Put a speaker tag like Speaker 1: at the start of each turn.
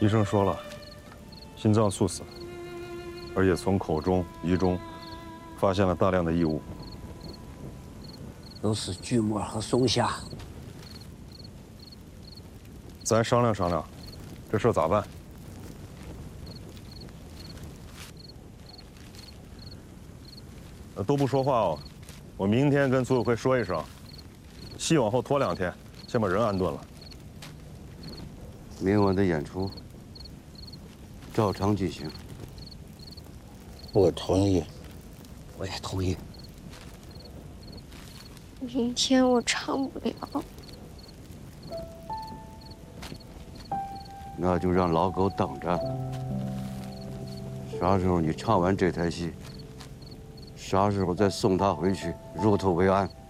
Speaker 1: 医生说了，心脏猝死，而且从口中、鼻中发现了大量的异物，
Speaker 2: 都是锯末和松下。
Speaker 1: 咱商量商量，这事咋办？都不说话哦，我明天跟组委会说一声，戏往后拖2天，先把人安顿了。
Speaker 3: 明晚的演出照常进行。
Speaker 4: 我同意。
Speaker 2: 我也同意。
Speaker 5: 明天我唱不了。
Speaker 3: 那就让老狗等着。啥时候你唱完这台戏，啥时候再送他回去，入土为安。